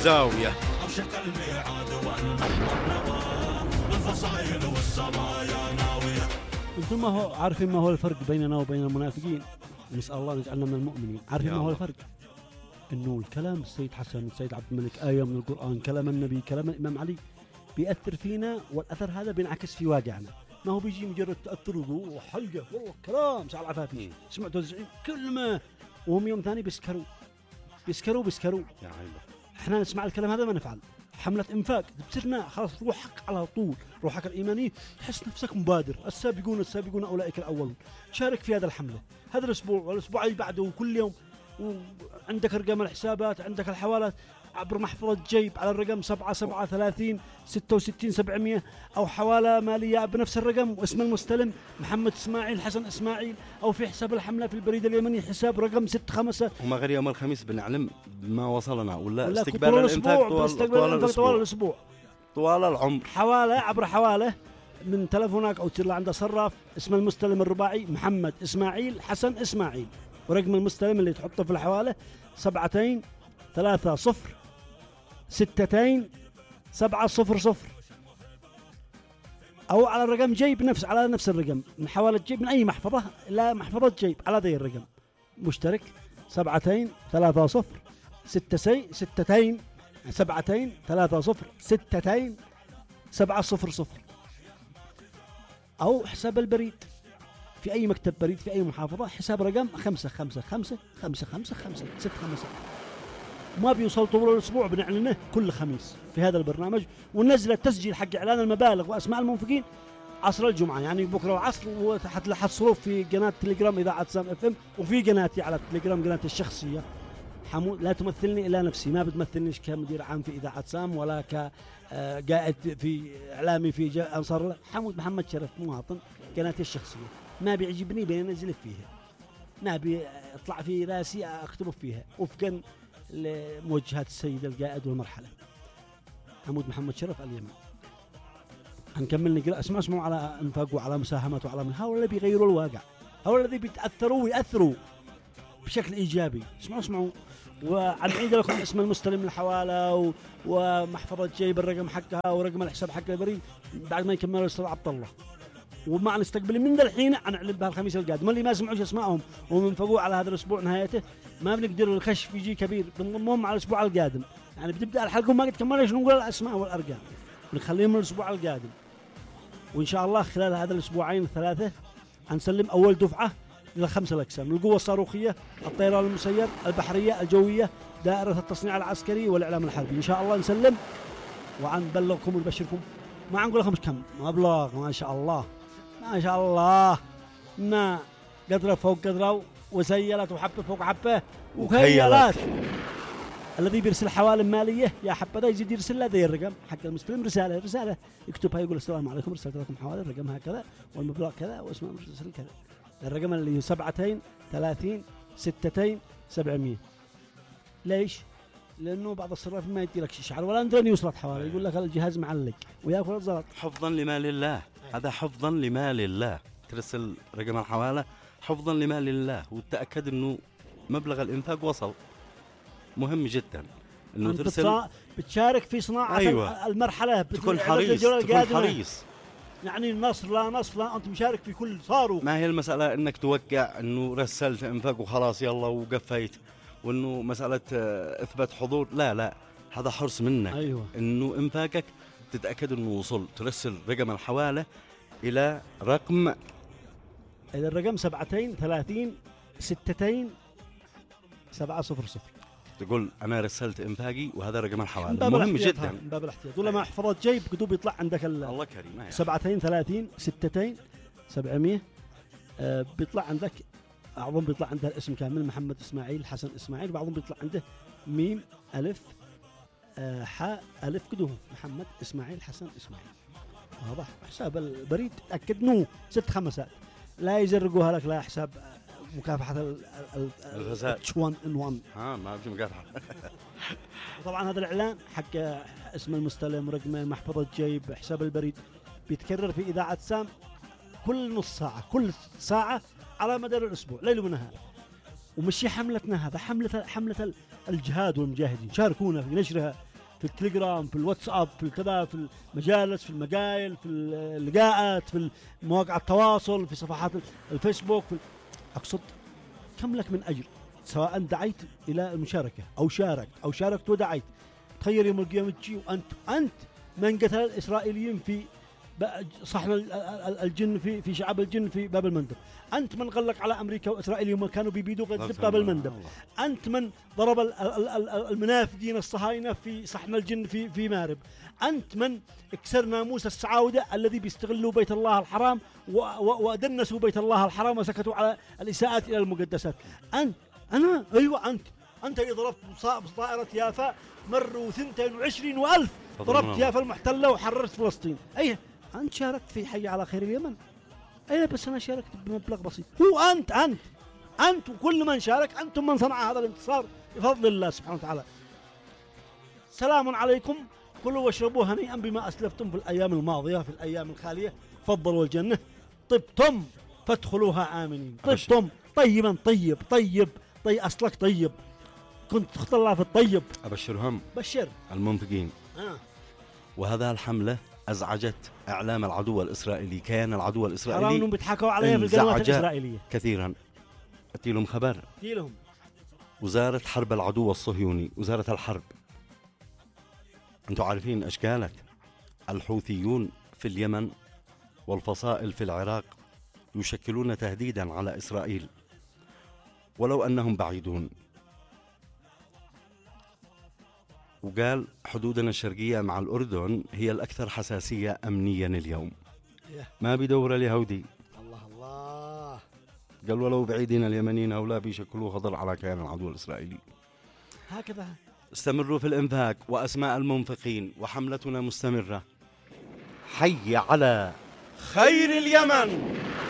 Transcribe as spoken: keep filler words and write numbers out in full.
الزاوية. انتم ما هو عارفين ما هو الفرق بيننا وبين المنافقين؟ نسأل الله يجعلنا من المؤمنين. عارفين ما هو الفرق؟ انه الكلام السيد حسن، السيد عبد الملك، آية من القرآن، كلام النبي، كلام الإمام علي بيأثر فينا، والأثر هذا بينعكس في واقعنا. ما هو بيجي مجرد تأثر وحلقة والله كلام سعى العفافي سمع توزعين كلمة وهم يوم ثاني بيسكروا بيسكروا بيسكروا يا عيبة. احنا نسمع الكلام هذا ما نفعل. حملة إنفاق بتصيرنا خلاص روحك على طول، روحك الإيمانية تحس نفسك مبادر. السابقون السابقون أولئك الأولون. شارك في هذا الحملة هذا الأسبوع والأسبوع اللي بعده وكل يوم. وعندك رقم الحسابات، عندك الحوالات عبر محفظة جيب على الرقم سبعة سبعة ثلاثين ستة وستين سبعمية، أو حوالة مالية بنفس الرقم واسم المستلم محمد إسماعيل حسن إسماعيل، أو في حساب الحملة في البريد اليمني حساب رقم ستة خمسة. وما غير يوم الخميس بنعلم ما وصلنا ولا, ولا استقبال الإنفاق طوال, طوال, طوال, الأسبوع. طوال الأسبوع طوال العمر. حوالة عبر حوالة من تلفونك أو تصير عنده صراف، اسم المستلم الرباعي محمد إسماعيل حسن إسماعيل، ورقم المستلم اللي تحطه في الحوالة سبعتين ثلاثة صفر ستتين سبعة صفر صفر، أو على الرقم جيب نفس على نفس الرقم من حوالة جيب من أي محفظة لا محفظة جيب على ذي الرقم مشترك سبعتين ثلاثة صفر ستة ستتين سبعتين ثلاثة صفر ستتين سبعة صفر صفر، أو حساب البريد في أي مكتب بريد في أي محافظة حساب رقم خمسة خمسة خمسة خمسة خمسة خمسة ست خمسة. ما بيوصل طول الأسبوع بنعلنه كل خميس في هذا البرنامج، وننزل التسجيل حق إعلان المبالغ وأسماء المنفقين عصر الجمعة، يعني بكرة العصر، وحتصلوه في قناة تليجرام إذاعة سام اف ام، وفي قناتي على التليجرام قناتي الشخصية حمود. لا تمثلني إلا نفسي، ما بتمثلنيش كمدير عام في إذاعة سام ولا كقائد في إعلامي في أنصار الله. حمود محمد شرف مواطن، قناتي الشخصية ما بيعجبني بينزل فيها، ما بيطلع في راسي أكتب فيها وفقا لموجهات السيد القائد والمرحلة. حمود محمد شرف اليمن. هنكمل نقرأ. اسمعوا اسمعوا على انفاق وعلى مساهمات وعلى من هؤلاء اللي بيغيروا الواقع، هؤلاء الذي بيتأثروا ويأثروا بشكل إيجابي. اسمعوا اسمعوا. وعنعيد لكم اسم المستلم من الحوالة و... ومحفظة جيب الرقم حقها ورقم الحساب حق البريد بعد ما يكملوا الأستاذ عبد الله. ومع نستقبل من ذا الحين نعلن بها الخميس القادم. اللي ما سمعوش اسمائهم ومنفقوا على هذا الأسبوع نهايته ما بنقدر، الكشف يجي كبير، بنضمهم على الأسبوع القادم. يعني بتبدأ الحلقة وما قد كملنا نقول الأسماء والأرقام، نخليهم الأسبوع القادم. وإن شاء الله خلال هذا الأسبوعين الثلاثة هنسلم أول دفعة للخمسة الأقسام: القوة الصاروخية، الطيران المسير، البحرية، الجوية، دائرة التصنيع العسكري، والإعلام الحربي. إن شاء الله نسلم وعنبلغكم ونبشركم. ما عنقول لكم كم مبلغ، ما شاء الله ما شاء الله، نا قدرة فوق قدرة وسيلت وحبة فوق حبة وخيلات. الذي بيرسل حوالي مالية يا حبذا يزيد يرسل له ذي الرقم حق المستلم رسالة رسالة يكتبها يقول السلام عليكم رسلت لكم حوالي الرقم هكذا والمبلغ كذا واسمه مرسل كذا. الرقم اللي سبعتين ثلاثين ستتين سبعمية. ليش؟ لأنه بعض الصراف ما يدي لك شعر ولا أندرني يوصلت حوالي، يقول لك الجهاز معلق ويأكل الزلط. حفظا لمال الله، هذا حفظا لمال الله. ترسل رقم الحوالة حفظا لمال الله، وتأكد أنه مبلغ الإنفاق وصل. مهم جدا أنه ترسل، بتشارك في صناعة أيوة. المرحلة، تكون حريص تكون حريص يعني نصر لا نصر لا، أنت مشارك في كل صاروخ. ما هي المسألة أنك توقع أنه رسلت إنفاق وخلاص يلا وقفيت، وأنه مسألة إثبات حضور، لا لا، هذا حرص منك. أيوة. أنه إنفاقك تتأكد أنه وصل. ترسل رقم الحوالة إلى رقم إلى الرقم سبعتين ثلاثين ستتين سبعة صفر صفر. تقول أنا رسلت إنفاقي وهذا رقم الحوالة. مهم جدا من باب الاحتياط. ولا ما حفظت جيب كتب يطلع عندك الله كريم سبعتين ثلاثين ستتين سبعمية. آه بيطلع عندك بعضهم بيطلع عنده الاسم كامل محمد إسماعيل حسن إسماعيل، بعضهم بيطلع عنده ميم ألف آه حاء ألف كده محمد إسماعيل حسن إسماعيل. واضح. حساب البريد تأكد نو ست خمسات لا يزرقوها لك، لا حساب مكافحة الغزال وان ان وان. ها ما في مكافحة. طبعا هذا الإعلان حق اسم المستلم، رقمه، محفظة جيب، حساب البريد بيتكرر في إذاعة سام كل نص ساعة كل ساعة على مدار الأسبوع ليل ونهار. ومشي حملتنا هذا حملة حملة الجهاد والمجاهدين، شاركونا في نشرها في التليجرام، في الواتساب، في الكذا، في المجالس، في المقايل، في اللقاءات، في مواقع التواصل، في صفحات الفيسبوك، في أقصد كم لك من أجر سواء دعيت إلى المشاركة أو شاركت أو شاركت ودعيت. تخيل يوم القيامة تجي وأنت أنت من قتل الإسرائيليين في صحن الجن في في شعاب الجن في باب المندب، أنت من غلق على أمريكا وإسرائيل يوم كانوا بيبيدوا غزة باب المندب، أنت من ضرب المنافقين الصهاينة في صحن الجن في في مارب، أنت من اكسر ناموس السعاودة الذي بيستغلوا بيت الله الحرام ودنسوا بيت الله الحرام وسكتوا على الإساءات إلى المقدسات. أنت أنا أيوة أنت أنت اللي ضربت بطائرة يافا مروا اثنين وعشرين وألف، ضربت يافا المحتلة وحررت فلسطين. أيه أنت شاركت في حي على خير اليمن. أيه بس أنا شاركت بمبلغ بسيط. هو أنت أنت أنت وكل من شارك، أنتم من صنع هذا الانتصار بفضل الله سبحانه وتعالى. سلام عليكم، كلوا واشربوا هنيئا بما أسلفتم في الأيام الماضية في الأيام الخالية، فضلوا الجنة طبتم فادخلوها آمنين. طبتم طيبا طيب طيب طيب أصلك طيب، كنت تطلع في الطيب. أبشرهم بشر المنفقين. آه. وهذا الحملة أزعجت إعلام العدو الإسرائيلي، كيان العدو الإسرائيلي. حرام إنهم بيضحكوا عليها في القنوات الإسرائيلية كثيرا. أتي لهم خبر. أتي لهم وزارة حرب العدو الصهيوني، وزارة الحرب، أنتم عارفين أشكالت الحوثيون في اليمن والفصائل في العراق يشكلون تهديدا على إسرائيل ولو أنهم بعيدون. وقال حدودنا الشرقية مع الأردن هي الأكثر حساسية أمنيا اليوم، ما بدور اليهودي. الله الله. قال ولو بعيدين اليمنيين هؤلاء بيشكلوا خطر على كيان العدو الإسرائيلي. هكذا استمروا في الإنفاق وأسماء المنفقين، وحملتنا مستمرة. حي على خير اليمن.